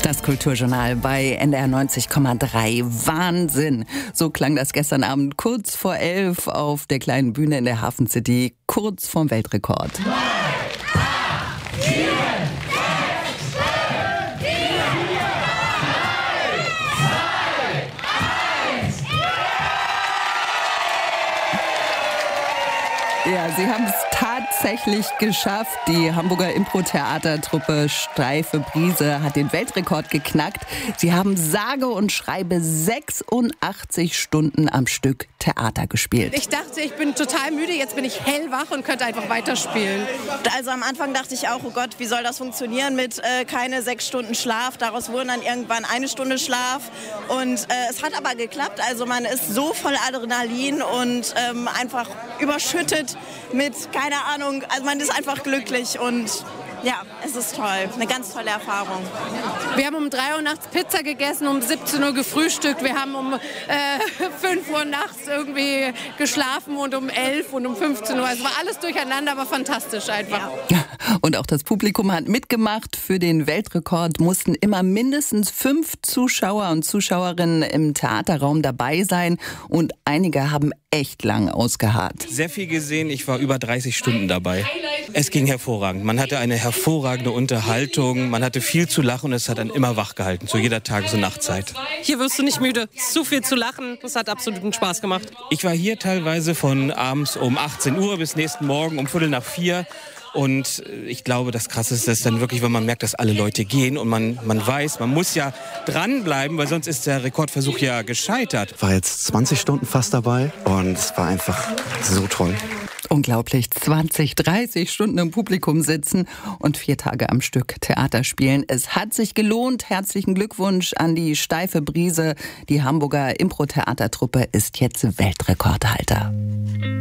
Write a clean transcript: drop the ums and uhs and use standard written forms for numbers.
Das Kulturjournal bei NDR 90,3. Wahnsinn! So klang das gestern Abend kurz vor 11 auf der kleinen Bühne in der Hafen City, kurz vorm Weltrekord. 9, 8, 7, 6, 5, 4, 3, 2, 1. Ja, sie haben es tatsächlich geschafft. Die Hamburger Impro-Theatertruppe Steife Brise hat den Weltrekord geknackt. Sie haben sage und schreibe 86 Stunden am Stück Theater gespielt. Ich dachte, ich bin total müde, jetzt bin ich hellwach und könnte einfach weiterspielen. Also am Anfang dachte ich auch, oh Gott, wie soll das funktionieren mit keine 6 Stunden Schlaf. Daraus wurden dann irgendwann 1 Stunde Schlaf. Und es hat aber geklappt. Also man ist so voll Adrenalin und einfach überschüttet mit, keine Ahnung, also man ist einfach glücklich und ja, es ist toll. Eine ganz tolle Erfahrung. Wir haben um 3 Uhr nachts Pizza gegessen, um 17 Uhr gefrühstückt. Wir haben um 5 Uhr nachts irgendwie geschlafen und um 11 und um 15 Uhr. Es war alles durcheinander, aber fantastisch einfach. Ja. Und auch das Publikum hat mitgemacht. Für den Weltrekord mussten immer mindestens 5 Zuschauer und Zuschauerinnen im Theaterraum dabei sein. Und einige haben echt lang ausgeharrt. Sehr viel gesehen. Ich war über 30 Stunden dabei. Es ging hervorragend. Man hatte eine hervorragende Unterhaltung. Man hatte viel zu lachen und es hat dann immer wach gehalten, zu jeder Tages- und Nachtzeit. Hier wirst du nicht müde. Zu viel zu lachen. Das hat absoluten Spaß gemacht. Ich war hier teilweise von abends um 18 Uhr bis nächsten Morgen um 3:45. Und ich glaube, das Krasseste ist dann wirklich, wenn man merkt, dass alle Leute gehen und man weiß, man muss ja dranbleiben, weil sonst ist der Rekordversuch ja gescheitert. Ich war jetzt 20 Stunden fast dabei und es war einfach so toll. Unglaublich, 20, 30 Stunden im Publikum sitzen und 4 Tage am Stück Theater spielen. Es hat sich gelohnt. Herzlichen Glückwunsch an die Steife Brise. Die Hamburger Impro-Theatertruppe ist jetzt Weltrekordhalter.